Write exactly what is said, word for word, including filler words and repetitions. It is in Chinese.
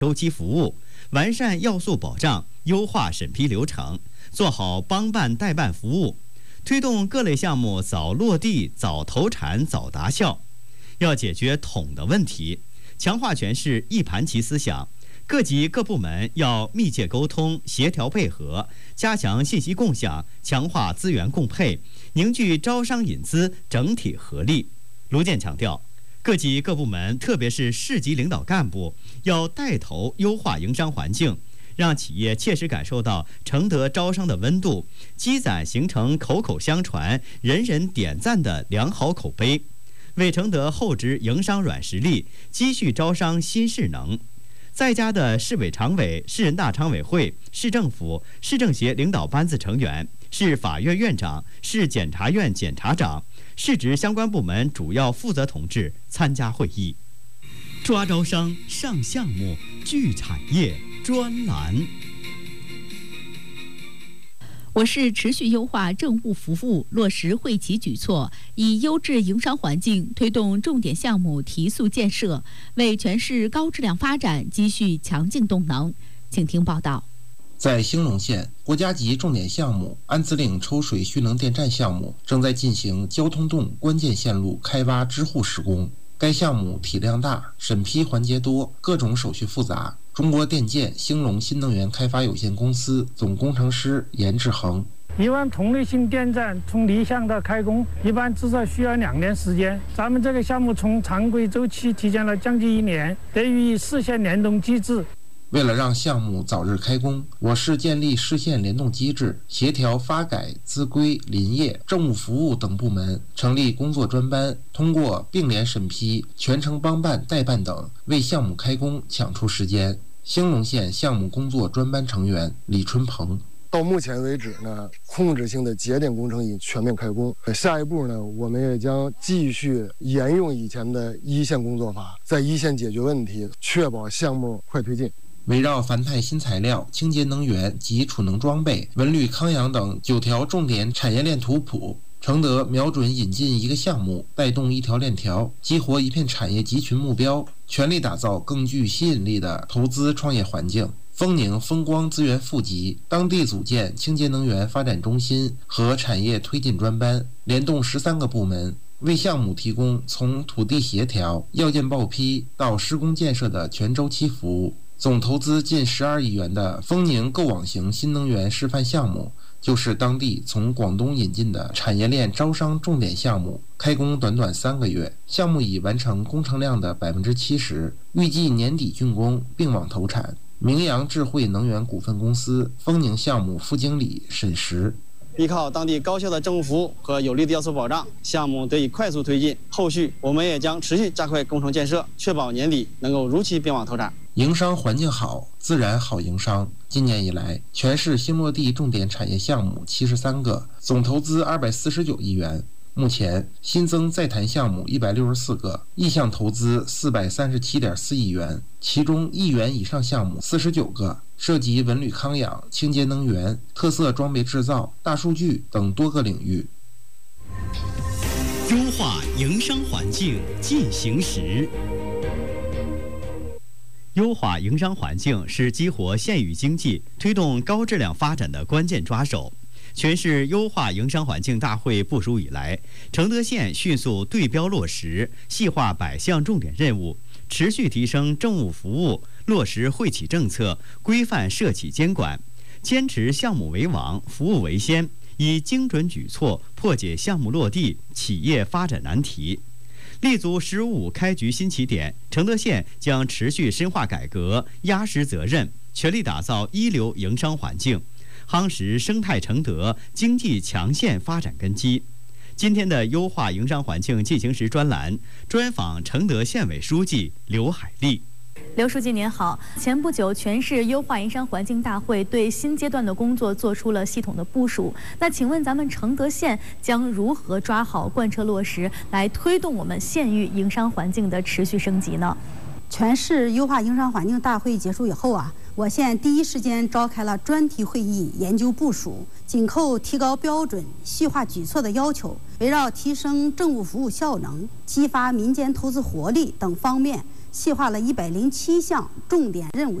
周期服务，完善要素保障，优化审批流程，做好帮办代办服务，推动各类项目早落地、早投产、早达效。要解决统的问题，强化全市一盘棋思想。各级各部门要密切沟通、协调配合，加强信息共享，强化资源共配，凝聚招商引资整体合力。卢健强调，各级各部门，特别是市级领导干部，要带头优化营商环境，让企业切实感受到承德招商的温度，积攒形成口口相传、人人点赞的良好口碑，为承德厚植营商软实力，积蓄招商新势能。在家的市委常委、市人大常委会、市政府、市政协领导班子成员、市法院院长、市检察院检察长、市直相关部门主要负责同志参加会议。抓招商、上项目、聚产业专栏。 我市持续优化政务服务，落实惠企举措，以优质营商环境推动重点项目提速建设，为全市高质量发展积蓄强劲动能。请听报道。 在兴隆县，国家级重点项目安子岭抽水蓄能电站项目正在进行交通洞关键线路开挖支护施工。该项目体量大，审批环节多，各种手续复杂。中国电建兴隆新能源开发有限公司总工程师严志恒： 一万同类型电站从立项到开工，一般至少需要两年时间。咱们这个项目从常规周期提前了将近一年，得益于市县联动机制。 为了让项目早日开工，我市建立市县联动机制，协调发改、资规、林业、政务服务等部门，成立工作专班，通过并联审批、全程帮办代办等，为项目开工抢出时间。兴隆县项目工作专班成员李春鹏： 到目前为止呢，控制性的节点工程已全面开工。下一步呢，我们也将继续沿用以前的一线工作法，在一线解决问题，确保项目快推进。 围绕繁态新材料、清洁能源及储能装备、文旅康养等九条重点产业链图谱，承德瞄准引进一个项目，带动一条链条，激活一片产业集群目标，全力打造更具吸引力的投资创业环境。丰宁风光资源富集当地组建清洁能源发展中心和产业推进专班，联动十三个部门，为项目提供从土地协调、要件报批到施工建设的全周期服务。总投资近十二亿元的丰宁构网型新能源示范项目，就是当地从广东引进的产业链招商重点项目。开工短短三个月，项目已完成工程量的百分之七十，预计年底竣工并网投产。明阳智慧能源股份公司丰宁项目副经理沈石： 依靠当地高效的政务服务和有力的要素保障，项目得以快速推进。后续我们也将持续加快工程建设，确保年底能够如期并网投产。 营商环境好，自然好营商。今年以来，全市新落地重点产业项目七十三个，总投资二百四十九亿元。目前新增在谈项目一百六十四个，意向投资四百三十七点四亿元，其中亿元以上项目四十九个，涉及文旅康养、清洁能源、特色装备制造、大数据等多个领域。 优化营商环境进行时。优化营商环境是激活县域经济、推动高质量发展的关键抓手。全市优化营商环境大会部署以来，承德县迅速对标落实，细化百项重点任务，持续提升政务服务，落实惠企政策，规范涉企监管，坚持项目为王、服务为先，以精准举措破解项目落地、企业发展难题。立足“十五”开局新起点，承德县将持续深化改革，压实责任，全力打造一流营商环境，夯实生态承德、经济强县发展根基。今天的优化营商环境进行时专栏，专访承德县委书记刘海丽。 刘书记您好，前不久全市优化营商环境大会对新阶段的工作做出了系统的部署。那请问咱们承德县将如何抓好贯彻落实，来推动我们县域营商环境的持续升级呢？ 全市优化营商环境大会结束以后啊，我县第一时间召开了专题会议，研究部署，紧扣提高标准、细化举措的要求，围绕提升政务服务效能、激发民间投资活力等方面， 细化了一百零七项重点任务。